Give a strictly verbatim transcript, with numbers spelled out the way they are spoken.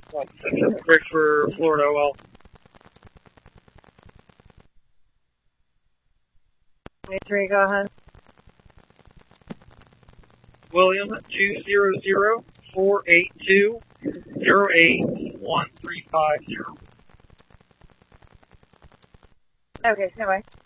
One second. Rick for Florida O L. twenty-three, go ahead. William, two zero zero, four eight two, zero eight one three five zero. Okay, stand by.